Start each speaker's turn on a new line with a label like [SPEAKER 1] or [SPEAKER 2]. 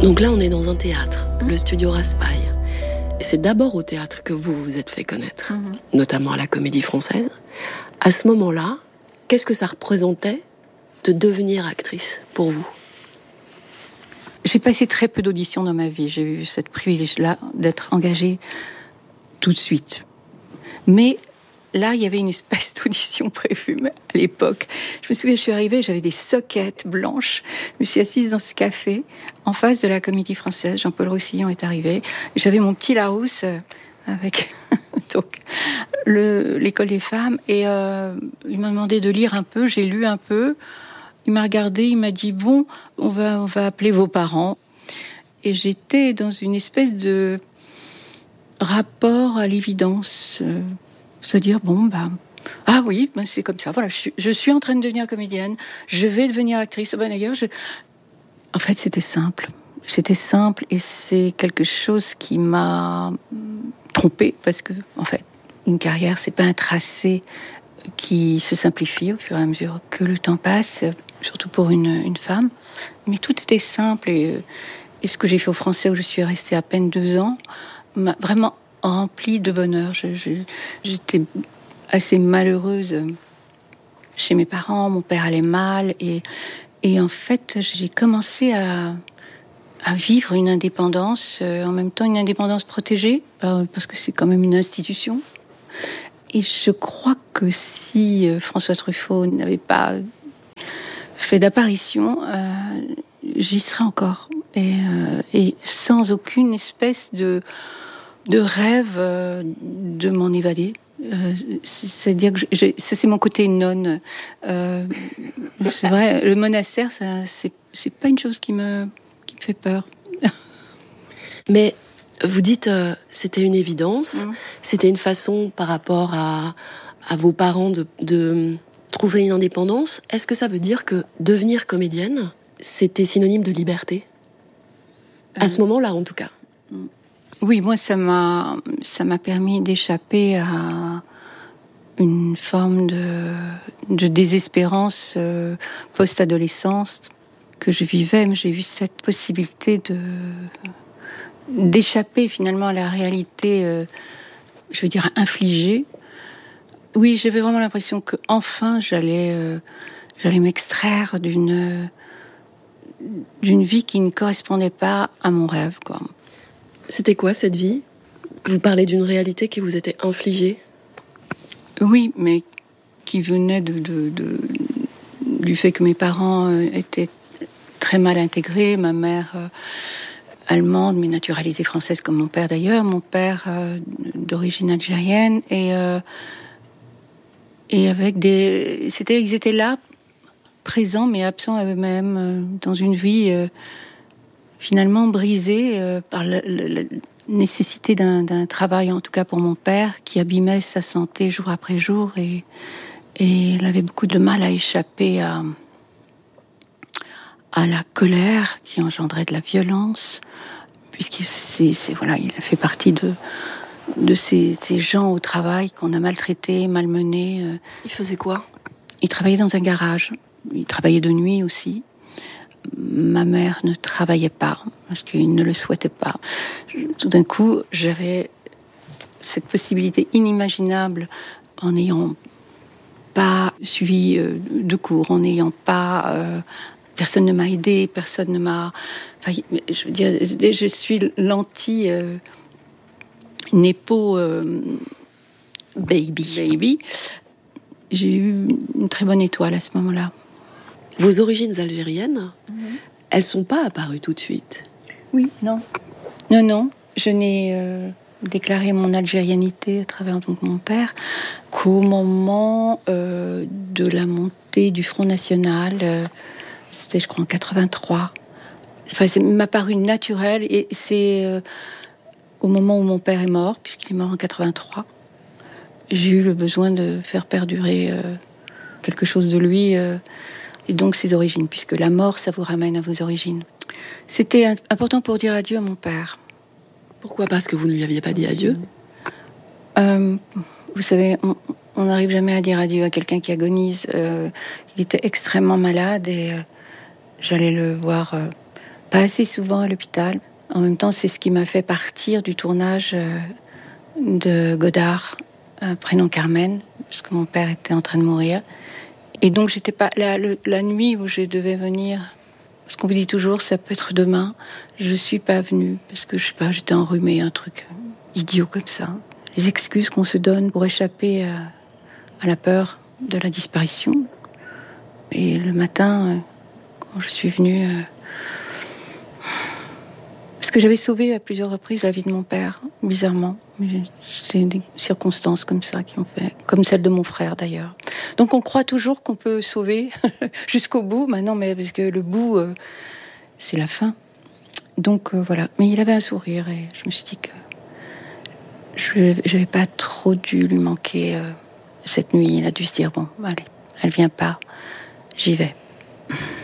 [SPEAKER 1] Donc là, on est dans un théâtre, le studio Raspail. Et c'est d'abord au théâtre que vous vous êtes fait connaître, notamment à la Comédie Française. À ce moment-là, qu'est-ce que ça représentait de devenir actrice pour vous ?
[SPEAKER 2] J'ai passé très peu d'auditions dans ma vie. J'ai eu ce privilège-là d'être engagée tout de suite. Mais là, il y avait une espèce d'audition prévue à l'époque. Je me souviens, je suis arrivée, j'avais des soquettes blanches. Je me suis assise dans ce café, en face de la Comédie Française. Jean-Paul Roussillon est arrivé. J'avais mon petit Larousse avec donc, l'école des femmes. Et il m'a demandé de lire un peu. J'ai lu un peu. Il m'a regardé, il m'a dit « Bon, on va appeler vos parents ». Et j'étais dans une espèce de rapport à l'évidence. C'est-à-dire, ah oui, c'est comme ça. Voilà, je suis en train de devenir comédienne. Je vais devenir actrice. D'ailleurs, en fait, c'était simple. C'était simple et c'est quelque chose qui m'a trompée parce que, en fait, une carrière, c'est pas un tracé qui se simplifie au fur et à mesure que le temps passe, surtout pour une femme. Mais tout était simple et ce que j'ai fait au Français, où je suis restée à peine 2 ans, m'a vraiment remplie de bonheur. J'étais assez malheureuse chez mes parents, mon père allait mal et en fait, j'ai commencé à vivre une indépendance, en même temps une indépendance protégée, parce que c'est quand même une institution. Et je crois que si François Truffaut n'avait pas fait d'apparition, j'y serais encore. Et sans aucune espèce de rêve de m'en évader. C'est-à-dire que ça, c'est mon côté nonne. C'est vrai, le monastère, c'est pas une chose qui me fait peur.
[SPEAKER 1] Mais vous dites, c'était une évidence, c'était une façon par rapport à vos parents de trouver une indépendance. Est-ce que ça veut dire que devenir comédienne, c'était synonyme de liberté ? À ce moment-là, en tout cas.
[SPEAKER 2] Oui, moi, ça m'a permis d'échapper à une forme de désespérance post-adolescence que je vivais. Mais j'ai vu cette possibilité d'échapper finalement à la réalité, je veux dire, infligée. Oui, j'avais vraiment l'impression que enfin j'allais m'extraire d'une vie qui ne correspondait pas à mon rêve, quoi.
[SPEAKER 1] C'était quoi cette vie ? Vous parlez d'une réalité qui vous était infligée ?
[SPEAKER 2] Oui, mais qui venait du fait que mes parents étaient très mal intégrés. Ma mère allemande, mais naturalisée française comme mon père d'ailleurs. Mon père d'origine algérienne et avec ils étaient là, présents mais absents à eux-mêmes, dans une vie finalement brisée par la nécessité d'un travail, en tout cas pour mon père, qui abîmait sa santé jour après jour et il avait beaucoup de mal à échapper à la colère qui engendrait de la violence, puisqu'il il a fait partie de ces gens au travail qu'on a maltraités, malmenés.
[SPEAKER 1] Il faisait quoi ?
[SPEAKER 2] Il travaillait dans un garage. Il travaillait de nuit aussi. Ma mère ne travaillait pas parce qu'il ne le souhaitait pas. Tout d'un coup, j'avais cette possibilité inimaginable en n'ayant pas suivi de cours, en n'ayant pas... personne ne m'a aidée, personne ne m'a... Enfin, je veux dire, je suis l'anti-népo baby. J'ai eu une très bonne étoile à ce moment-là.
[SPEAKER 1] Vos origines algériennes, elles sont pas apparues tout de suite.
[SPEAKER 2] Oui, non. Non. Je n'ai déclaré mon algérianité à travers donc mon père qu'au moment de la montée du Front National. C'était, je crois, en 83. Enfin, ça m'a paru naturel et c'est au moment où mon père est mort, puisqu'il est mort en 83. J'ai eu le besoin de faire perdurer quelque chose de lui. Et donc ses origines, puisque la mort, ça vous ramène à vos origines. C'était important pour dire adieu à mon père.
[SPEAKER 1] Pourquoi ? Parce que vous ne lui aviez pas dit adieu ?
[SPEAKER 2] Vous savez, on n'arrive jamais à dire adieu à quelqu'un qui agonise. Il était extrêmement malade et j'allais le voir pas assez souvent à l'hôpital. En même temps, c'est ce qui m'a fait partir du tournage de Godard, prénom Carmen, parce que mon père était en train de mourir. Et donc, j'étais pas la nuit où je devais venir. Parce qu'on me dit toujours, ça peut être demain. Je suis pas venue parce que je sais pas, j'étais enrhumée, un truc idiot comme ça. Les excuses qu'on se donne pour échapper à la peur de la disparition. Et le matin, quand je suis venue, parce que j'avais sauvé à plusieurs reprises la vie de mon père, bizarrement. C'est des circonstances comme ça qui ont fait, comme celle de mon frère d'ailleurs. Donc on croit toujours qu'on peut sauver jusqu'au bout. Maintenant, mais parce que le bout, c'est la fin. Donc voilà. Mais il avait un sourire et je me suis dit que je n'avais pas trop dû lui manquer cette nuit. Il a dû se dire bon, allez, elle vient pas, j'y vais.